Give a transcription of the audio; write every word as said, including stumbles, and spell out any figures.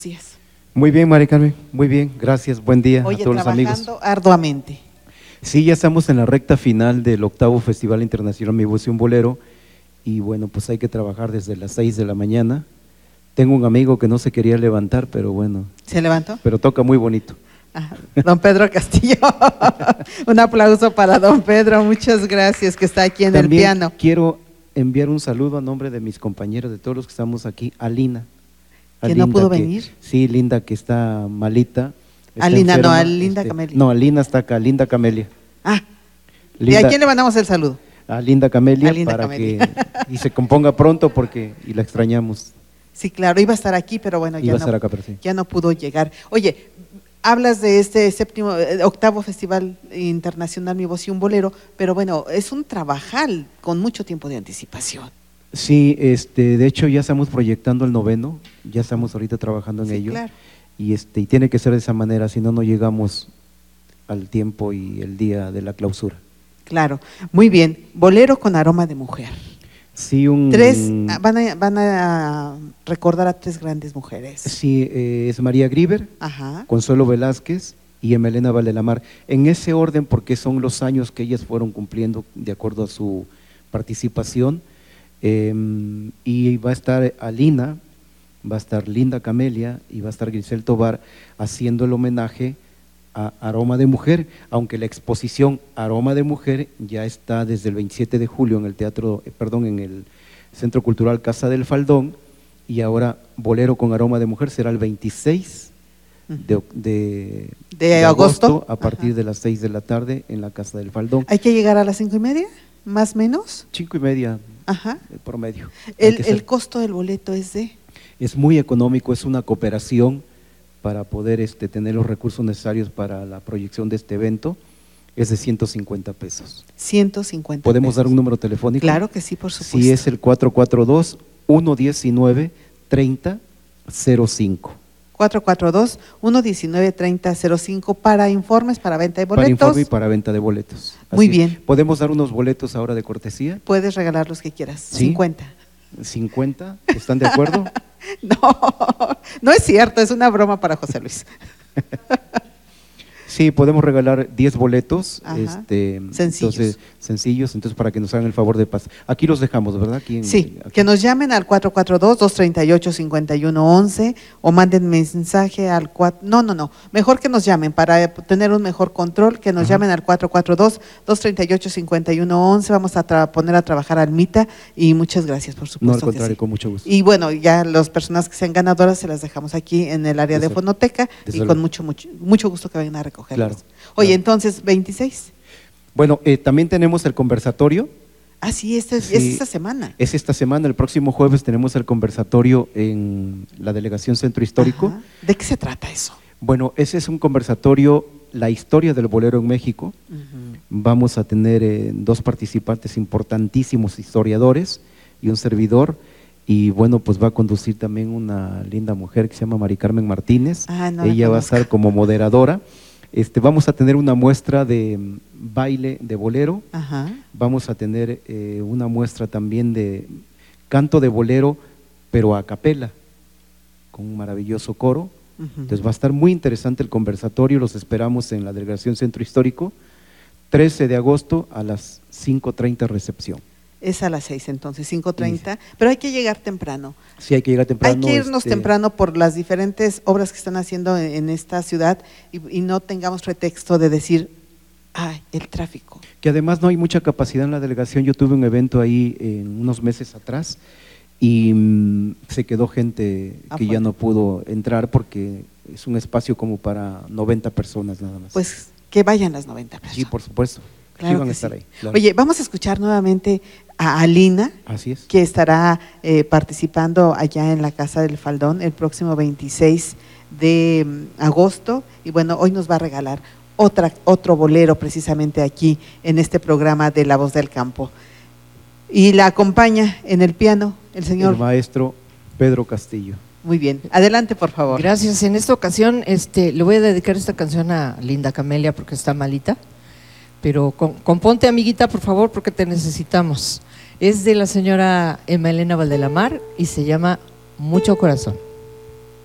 Gracias. Muy bien, María Carmen, muy bien, gracias, buen día Oye, a todos los amigos. trabajando arduamente. Sí, ya estamos en la recta final del octavo Festival Internacional Mi Voz y un Bolero y bueno, pues hay que trabajar desde las seis de la mañana. Tengo un amigo que no se quería levantar, pero bueno. ¿Se levantó? Pero toca muy bonito. Ajá. Don Pedro Castillo, un aplauso para don Pedro, muchas gracias que está aquí en También el piano. Quiero enviar un saludo a nombre de mis compañeros, de todos los que estamos aquí, a Lina. A ¿Que no Linda, pudo que, venir? Sí, Linda, que está malita. Está A Linda, enferma, no, a Linda este, Camelia. No, a Linda está acá, Linda Camelia. Ah, Linda, ¿y a quién le mandamos el saludo? A Linda Camelia, A Linda para Camelia. que y se componga pronto porque y la extrañamos. Sí, claro, iba a estar aquí, pero bueno, Iba ya, a estar no, acá, pero sí. ya no pudo llegar. Oye, hablas de este séptimo, eh, octavo Festival Internacional Mi Voz y un Bolero, pero bueno, es un trabajal con mucho tiempo de anticipación. Sí, este, de hecho ya estamos proyectando el noveno, ya estamos ahorita trabajando en Sí, ello. claro. Y este, y tiene que ser de esa manera, si no no llegamos al tiempo y el día de la clausura. Claro, muy bien. Bolero con aroma de mujer. Sí, un Tres, van a, van a recordar a tres grandes mujeres. Sí, eh, es María Grieber, Ajá. Consuelo Velázquez y Emelena Valdelamar. En ese orden, porque son los años que ellas fueron cumpliendo de acuerdo a su participación. Eh, y va a estar Alina, va a estar Linda Camelia y va a estar Grisel Tobar haciendo el homenaje a Aroma de Mujer, aunque la exposición Aroma de Mujer ya está desde el veintisiete de julio en el teatro, eh, perdón, en el Centro Cultural Casa del Faldón, y ahora Bolero con Aroma de Mujer será el veintiséis de, de, de, de agosto, agosto a partir Ajá. de las seis de la tarde en la Casa del Faldón. ¿Hay que llegar a las cinco y media? ¿Más o menos? Cinco y media. Ajá. Por medio. El, el costo del boleto es de… Es muy económico, es una cooperación para poder este, tener los recursos necesarios para la proyección de este evento, es de ciento cincuenta pesos. ciento cincuenta ¿Podemos pesos. dar un número telefónico? Claro que sí, por supuesto. Sí, es el cuatro cuatro dos, uno uno nueve, tres cero cero cinco. cuatro cuatro dos, uno uno nueve, tres cero cero cinco para informes, para venta de boletos. Para informe y para venta de boletos. Muy Así bien. Es. ¿Podemos dar unos boletos ahora de cortesía? Puedes regalar los que quieras, ¿Sí? cincuenta. ¿cincuenta? ¿Están de acuerdo? No, no es cierto, es una broma para José Luis. Sí, podemos regalar diez boletos, Ajá. este, Sencillos. Entonces, sencillos, entonces para que nos hagan el favor de pasar. Aquí los dejamos, ¿verdad? Aquí en, Sí, aquí. que nos llamen al cuatro cuatro dos, dos tres ocho, cinco uno uno uno o manden mensaje al cuatro, no, no, no, mejor que nos llamen para tener un mejor control, que nos Ajá. llamen al cuatro cuatro dos, dos tres ocho, cinco uno uno uno, vamos a tra- poner a trabajar a Almita y muchas gracias, por supuesto. No, al que contrario, sí. con mucho gusto. Y bueno, ya las personas que sean ganadoras se las dejamos aquí en el área de, De fonoteca de y salud. con mucho, mucho, mucho gusto que vengan a recogerlas. Claro, Oye, claro. entonces, veintiséis. Bueno, eh, también tenemos el conversatorio. Ah, sí, este es, Sí, es esta semana. Es esta semana, el próximo jueves tenemos el conversatorio en la Delegación Centro Histórico. Ajá. ¿De qué se trata eso? Bueno, ese es un conversatorio, la historia del bolero en México. Uh-huh. Vamos a tener eh, dos participantes importantísimos, historiadores y un servidor. Y bueno, pues va a conducir también una linda mujer que se llama Mari Carmen Martínez. Ah, no la Ella va a conozco. estar como moderadora. Este, vamos a tener una muestra de mm, baile de bolero. Ajá. Vamos a tener eh, una muestra también de canto de bolero, pero a capela, con un maravilloso coro. Uh-huh. Entonces va a estar muy interesante el conversatorio, los esperamos en la Delegación Centro Histórico, trece de agosto a las cinco treinta recepción. Es a las seis entonces, cinco treinta, pero hay que llegar temprano. Sí, hay que llegar temprano. Hay que irnos este, temprano por las diferentes obras que están haciendo en, en esta ciudad y, y no tengamos pretexto de decir, ay, el tráfico. Que además no hay mucha capacidad en la delegación. Yo tuve un evento ahí en unos meses atrás y mmm, se quedó gente que Afuera. ya no pudo entrar porque es un espacio como para noventa personas nada más. Pues que vayan las noventa personas. Sí, por supuesto. Claro Sí van que a estar sí. ahí. Claro. Oye, vamos a escuchar nuevamente a Alina, Así es. que estará eh, participando allá en la Casa del Faldón el próximo veintiséis de mm, agosto y bueno, hoy nos va a regalar otra, otro bolero precisamente aquí en este programa de La Voz del Campo. Y la acompaña en el piano el señor… El maestro Pedro Castillo. Muy bien, adelante por favor. Gracias, en esta ocasión este, le voy a dedicar esta canción a Linda Camelia porque está malita, pero con, componte amiguita por favor porque te necesitamos. Es de la señora Emelena Valdelamar y se llama Mucho Corazón.